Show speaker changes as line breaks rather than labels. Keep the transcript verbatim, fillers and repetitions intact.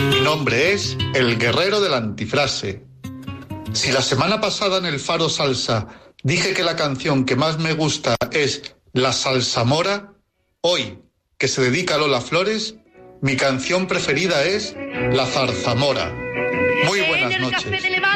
Mi nombre es el guerrero de la antifrase. Si la semana pasada en el Faro Salsa dije que la canción que más me gusta es La Salsamora, hoy, que se dedica a Lola Flores, mi canción preferida es La Zarzamora. Muy buenas noches.